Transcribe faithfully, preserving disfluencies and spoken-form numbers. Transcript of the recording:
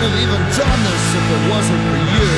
have even done this if it wasn't for you.